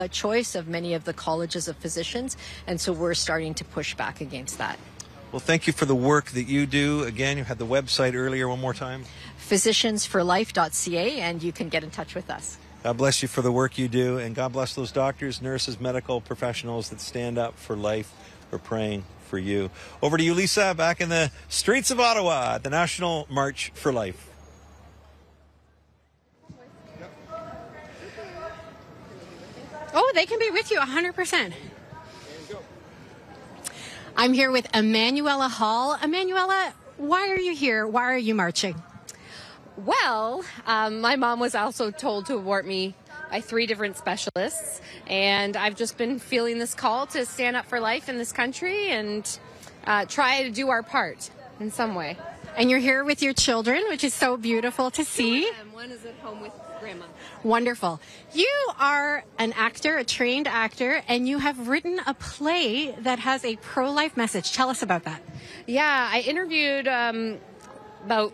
a choice of many of the colleges of physicians, and so we're starting to push back against that. Well, thank you for the work that you do. Again, you had the website earlier, one more time. Physiciansforlife.ca, and you can get in touch with us. God bless you for the work you do, and God bless those doctors, nurses, medical professionals that stand up for life. We're praying for you. Over to you, Lisa, back in the streets of Ottawa at the National March for Life. Oh, they can be with you 100%. I'm here with Emanuela Hall. Emanuela, why are you here? Why are you marching? Well, my mom was also told to abort me by 3 different specialists, and I've just been feeling this call to stand up for life in this country and try to do our part in some way. And you're here with your children, which is so beautiful to see. One is at home with grandma. Wonderful. You are an actor, a trained actor, and you have written a play that has a pro-life message. Tell us about that. Yeah, I interviewed about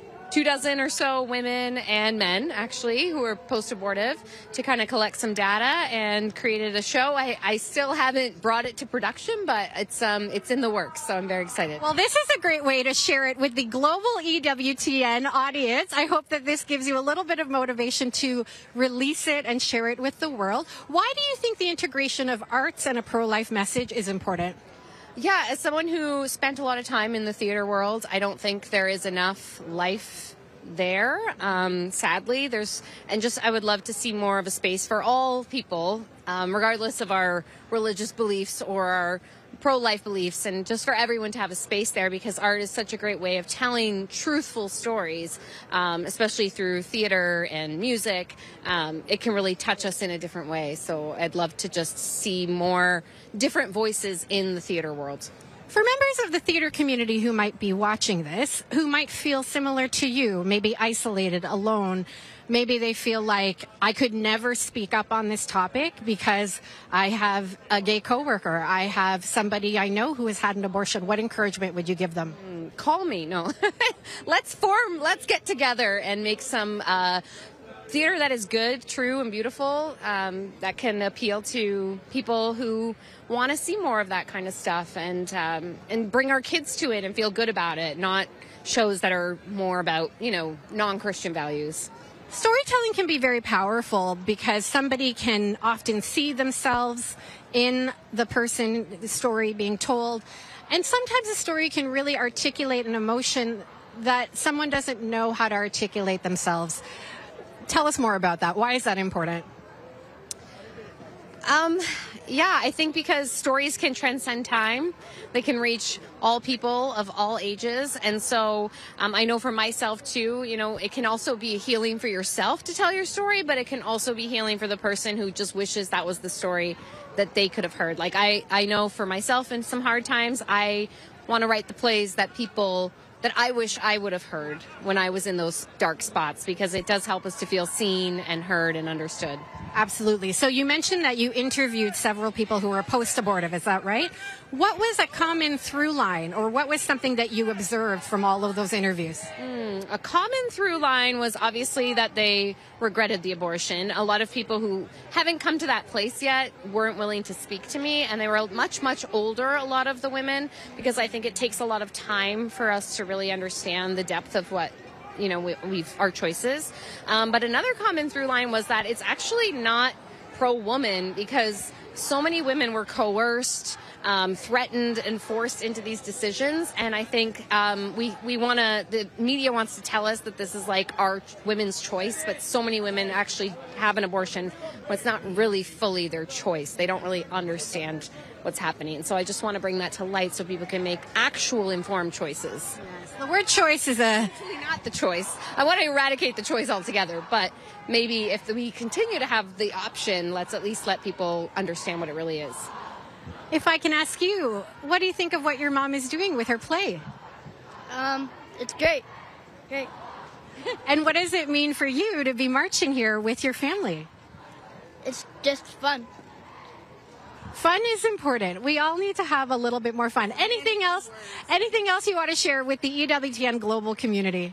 24 or so women and men, actually, who are post-abortive to kind of collect some data and created a show. I still haven't brought it to production, but it's in the works, so I'm very excited. Well, this is a great way to share it with the global EWTN audience. I hope that this gives you a little bit of motivation to release it and share it with the world. Why do you think the integration of arts and a pro-life message is important? Yeah, as someone who spent a lot of time in the theater world, I don't think there is enough life there. Sadly, I would love to see more of a space for all people, regardless of our religious beliefs or our pro-life beliefs, and just for everyone to have a space there, because art is such a great way of telling truthful stories, especially through theater and music. It can really touch us in a different way. So I'd love to just see more different voices in the theater world. For members of the theater community who might be watching this, who might feel similar to you, maybe isolated, alone, maybe they feel like I could never speak up on this topic because I have a gay coworker, I have somebody I know who has had an abortion. What encouragement would you give them? Call me. No. Let's get together and make some theater that is good, true, and beautiful, that can appeal to people who want to see more of that kind of stuff, and bring our kids to it and feel good about it, not shows that are more about, non-Christian values. Storytelling can be very powerful because somebody can often see themselves in the story being told. And sometimes a story can really articulate an emotion that someone doesn't know how to articulate themselves. Tell us more about that. Why is that important? Yeah, I think because stories can transcend time. They can reach all people of all ages. And so I know for myself, too, it can also be healing for yourself to tell your story, but it can also be healing for the person who just wishes that was the story that they could have heard. Like I know for myself in some hard times, I want to write the plays that I wish I would have heard when I was in those dark spots, because it does help us to feel seen and heard and understood. Absolutely. So you mentioned that you interviewed several people who were post-abortive. Is that right? What was a common through line, or what was something that you observed from all of those interviews? A common through line was obviously that they regretted the abortion. A lot of people who haven't come to that place yet weren't willing to speak to me, and they were much, much older, a lot of the women, because I think it takes a lot of time for us to really understand the depth of what our choices. But another common through line was that it's actually not pro-woman, because so many women were coerced, threatened, and forced into these decisions. And I think the media wants to tell us that this is like our women's choice, but so many women actually have an abortion, but it's not really fully their choice. They don't really understand what's happening. So I just want to bring that to light so people can make actual informed choices. Yes. The word choice is actually not the choice. I want to eradicate the choice altogether, but maybe if we continue to have the option, let's at least let people understand what it really is. If I can ask you, what do you think of what your mom is doing with her play? It's great. Great. And what does it mean for you to be marching here with your family? It's just fun. Fun is important. We all need to have a little bit more fun. Anything else you want to share with the EWTN global community?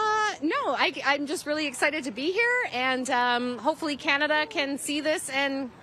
No, I'm just really excited to be here, and hopefully Canada can see this and